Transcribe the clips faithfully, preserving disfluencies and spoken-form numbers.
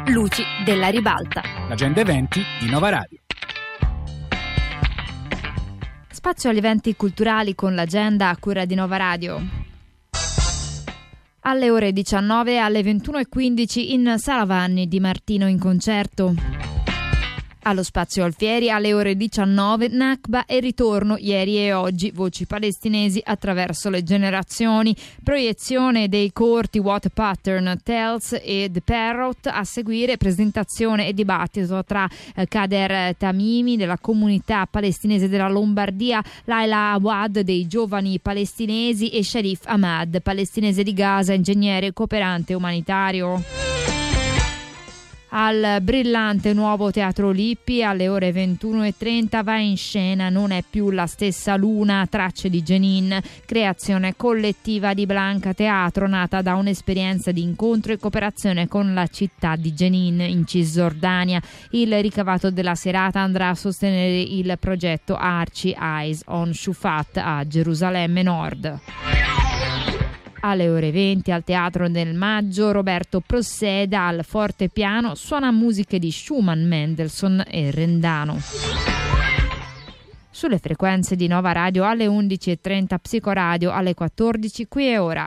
Luci della ribalta. L'agenda eventi di Nova Radio. Spazio agli eventi culturali con l'agenda a cura di Nova Radio. Alle ore diciannove e alle ventuno e quindici in Sala Vanni di Martino in concerto. Allo Spazio Alfieri alle ore diciannove Nakba e ritorno ieri e oggi, voci palestinesi attraverso le generazioni, proiezione dei corti What Pattern Tells e The Parrot, a seguire presentazione e dibattito tra eh, Kader Tamimi della comunità palestinese della Lombardia, Laila Awad dei giovani palestinesi e Sharif Ahmad, palestinese di Gaza, ingegnere e cooperante umanitario. Al brillante nuovo Teatro Lippi alle ore ventuno e trenta va in scena Non è più la stessa luna, tracce di Jenin, creazione collettiva di Blanca Teatro nata da un'esperienza di incontro e cooperazione con la città di Jenin in Cisgiordania. Il ricavato della serata andrà a sostenere il progetto Archie Eyes on Shufat a Gerusalemme Nord. Alle ore venti al Teatro del Maggio Roberto Prosseda al fortepiano suona musiche di Schumann, Mendelssohn e Rendano. Sulle frequenze di Nova Radio alle undici e trenta Psicoradio, alle quattordici Qui e Ora.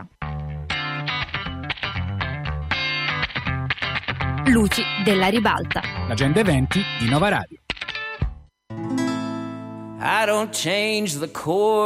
Luci della ribalta. L'agenda eventi di Nova Radio. I don't change the core